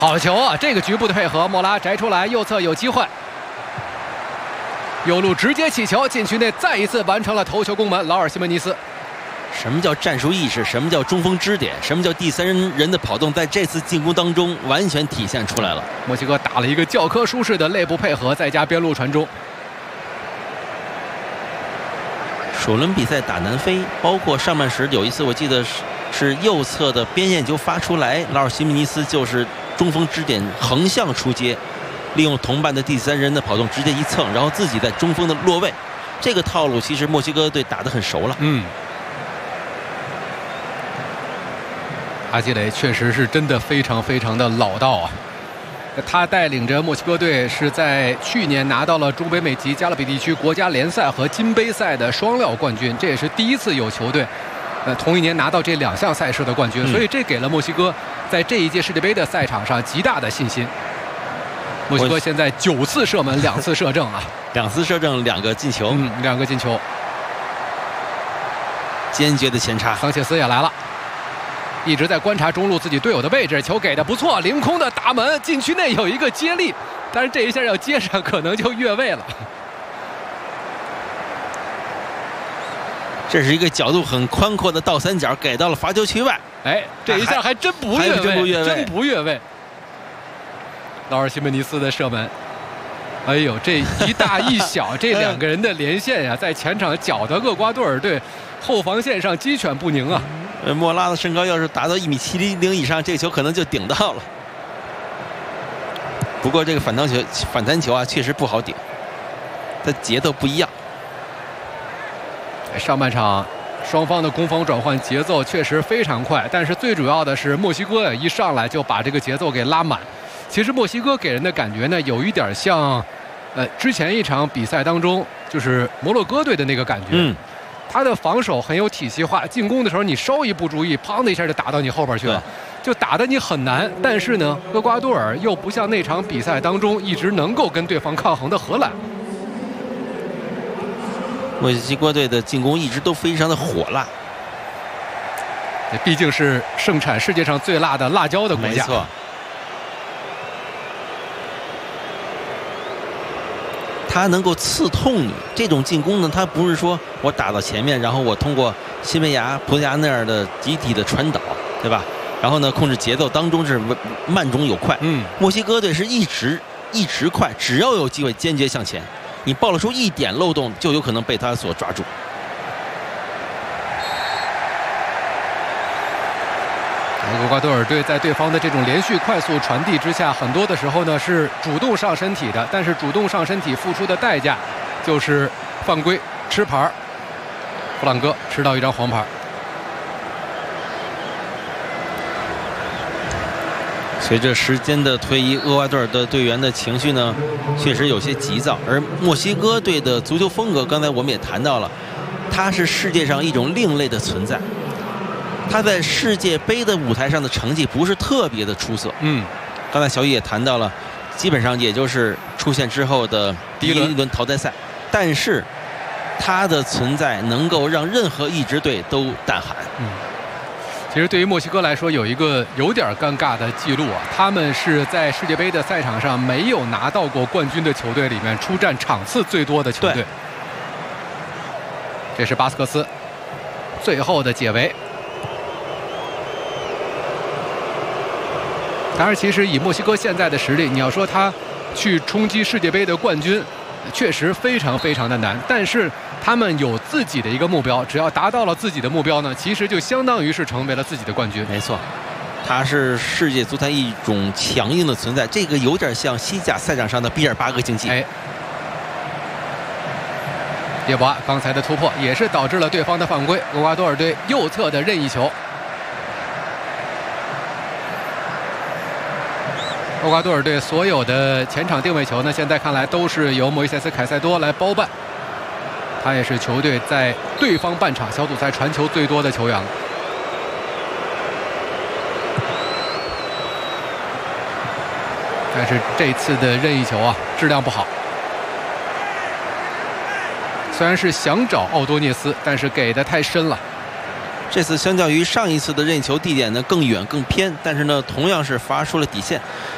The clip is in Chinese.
好球啊！这个局部的配合，莫拉摘出来，右侧有机会，右路直接起球，禁区内再一次完成了头球攻门，劳尔·西门尼斯。 什么叫战术意识？什么叫中锋支点？什么叫第三人的跑动？在这次进攻当中完全体现出来了。 墨西哥打了一个教科书式的内部配合，再加边路传中。 首轮比赛打南非，包括上半时有一次我记得是右侧的边线球发出来，劳尔·西门尼斯就是中锋支点横向出接，利用同伴的第三人的跑动直接一蹭，然后自己在中锋的落位。这个套路其实墨西哥队打得很熟了。 阿基雷确实是真的非常非常的老道啊！他带领着墨西哥队是在去年拿到了中北美及加勒比地区国家联赛和金杯赛的双料冠军，这也是第一次有球队同一年拿到这2项赛事的冠军，所以这给了墨西哥在这一届世界杯的赛场上极大的信心。墨西哥现在9次射门2次射正啊 ，2次射正2个进球 ，2个进球， 坚决的前插。 桑切斯也来了，一直在观察中路自己队友的位置，球给的不错，凌空的打门，禁区内有一个接力，但是这一下要接上可能就越位了。 这是一个角度很宽阔的倒三角，给到了罚球区外。 哎，这一下还真不越位，真不越位。劳尔·西门尼斯的射门，哎呦，这一大一小这2个人的连线呀，在前场搅得厄瓜多尔队后防线上鸡犬不宁啊。 莫拉的身高要是达到1.70米以上，这个球可能就顶到了。不过这个反弹球啊，确实不好顶，它节奏不一样。 上半场双方的攻防转换节奏确实非常快，但是最主要的是墨西哥一上来就把这个节奏给拉满。其实墨西哥给人的感觉呢，有一点像之前一场比赛当中就是摩洛哥队的那个感觉。他的防守很有体系化，进攻的时候你稍一不注意，砰的一下就打到你后边去了，就打得你很难。但是呢，厄瓜多尔又不像那场比赛当中一直能够跟对方抗衡的荷兰。 墨西哥队的进攻一直都非常的火辣， 毕竟是盛产世界上最辣的辣椒的国家。 没错。他能够刺痛你，这种进攻呢，他不是说我打到前面，然后我通过西班牙、葡萄牙那样的集体的传导，对吧？然后呢，控制节奏当中是慢中有快。墨西哥队是一直快，只要有机会坚决向前，你暴露出一点漏洞，就有可能被他所抓住。 厄瓜多尔队在对方的这种连续快速传递之下，很多的时候呢是主动上身体的，但是主动上身体付出的代价就是犯规吃牌，弗朗哥吃到1张黄牌。 随着时间的推移，厄瓜多尔的队员的情绪呢确实有些急躁，而墨西哥队的足球风格，刚才我们也谈到了，它是世界上一种另类的存在。他在世界杯的舞台上的成绩不是特别的出色。刚才小雨也谈到了，基本上也就是出现之后的第一轮淘汰赛，但是他的存在能够让任何一支队都胆寒。 其实对于墨西哥来说，有一个有点尴尬的记录啊，他们是在世界杯的赛场上没有拿到过冠军的球队里面出战场次最多的球队。这是巴斯克斯最后的解围。当然，其实以墨西哥现在的实力，你要说他去冲击世界杯的冠军，确实非常非常的难。但是他们有自己的一个目标，只要达到了自己的目标呢，其实就相当于是成为了自己的冠军。 没错，他是世界足坛一种强硬的存在，这个有点像西甲赛场上的毕尔巴鄂竞技。 耶博刚才的突破也是导致了对方的犯规，厄瓜多尔队右侧的任意球。厄瓜多尔队所有的前场定位球呢，现在看来都是由莫伊塞斯·凯塞多来包办，他也是球队在对方半场小组赛传球最多的球员了。但是这次的任意球啊，质量不好。虽然是想找奥多涅斯，但是给的太深了。 这次相较于上一次的任意球地点呢更远更偏，但是呢同样是罚出了底线。